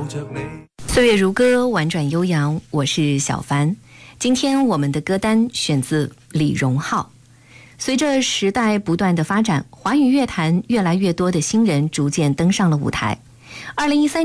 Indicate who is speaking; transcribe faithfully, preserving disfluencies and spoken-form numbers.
Speaker 1: 岁月如歌，婉转悠扬，我是小帆。今天我们的歌单选自李荣浩。随着时代不断的发展，华语乐坛越来越多的新人逐渐登上了舞台。二零一三